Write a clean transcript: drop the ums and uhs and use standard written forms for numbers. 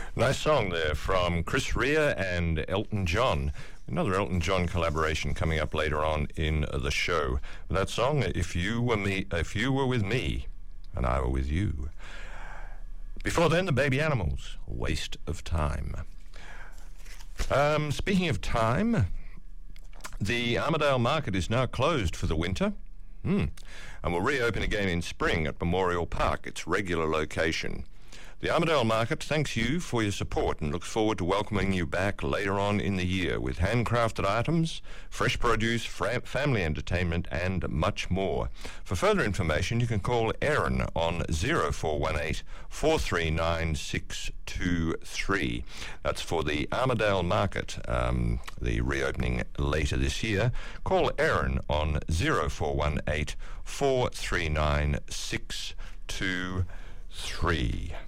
Nice song there from Chris Rea and Elton John. Another Elton John collaboration coming up later on in the show. That song, If You Were With Me, and I Were With You. Before then, the Baby Animals, Waste of Time. Speaking of time, the Armadale Market is now closed for the winter. And will reopen again in spring at Memorial Park, its regular location. The Armadale Market thanks you for your support and looks forward to welcoming you back later on in the year with handcrafted items, fresh produce, family entertainment and much more. For further information, you can call Erin on 0418 439 623. That's for the Armadale Market, the reopening later this year. Call Erin on 0418 439 623.